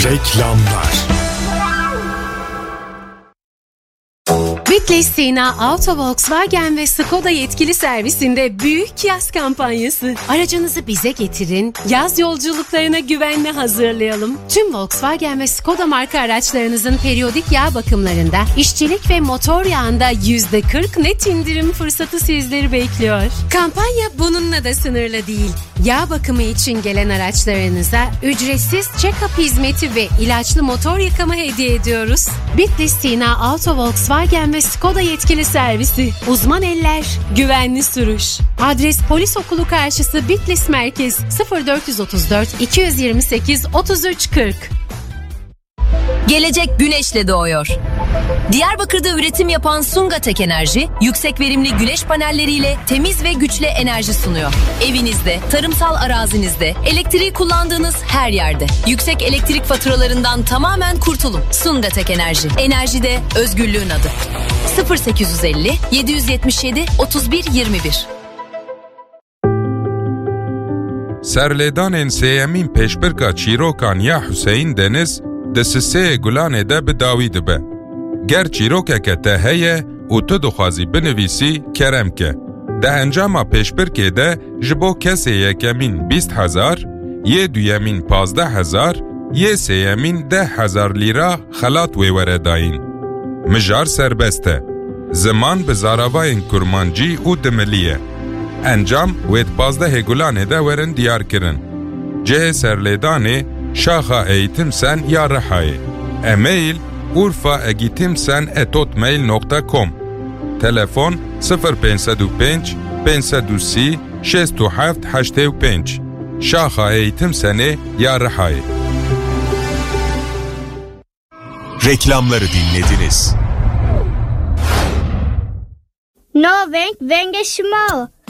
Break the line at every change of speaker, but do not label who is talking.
Reklamlar.
Bitlis Sina Auto Volkswagen ve Skoda yetkili servisinde büyük yaz kampanyası. Aracınızı bize getirin, yaz yolculuklarına güvenle hazırlayalım. Tüm Volkswagen ve Skoda marka araçlarınızın periyodik yağ bakımlarında, işçilik ve motor yağında %40 net indirim fırsatı sizleri bekliyor. Kampanya bununla da sınırlı değil. Yağ bakımı için gelen araçlarınıza ücretsiz check-up hizmeti ve ilaçlı motor yıkama hediye ediyoruz. Bitlis Sina Auto Volkswagen ve Skoda yetkili servisi. Uzman eller, güvenli sürüş. Adres Polis Okulu karşısı Bitlis Merkez 0434 228 3340.
Gelecek güneşle doğuyor. Diyarbakır'da üretim yapan Sungatek Enerji, yüksek verimli güneş panelleriyle temiz ve güçlü enerji sunuyor. Evinizde, tarımsal arazinizde, elektriği kullandığınız her yerde. Yüksek elektrik faturalarından tamamen kurtulun. Sungatek Enerji. Enerjide özgürlüğün adı. 0850 777 31 21.
Serlêdanên sêyemîn pêşbirka çîrokan ya Hüseyin Deniz di siseyê gulanê de bi dawî dibe. Ger çîrokeke te heye û tu dixwazî binivîsî keremke. Di encama pêşbirkê de ji bo kesê yekemîn 20,000, yê duyemîn 15,000, yê sêyemîn 10,000 lîra xelat wê were dayîn. Mijar serbest e. Ziman bi zaravayên kurmancî û dimilî. Encam wê 15 gulanê de werin diyarkirin. Cihê serlêdanê Şaxa Eğitimsen ya Rihayê. E-mail urfaegitimsen@hotmail.com. Telefon 0505 530 6785. Şaxa Eğitimsenê ya Rihayê.
Reklamları dinlediniz.
No, venge små.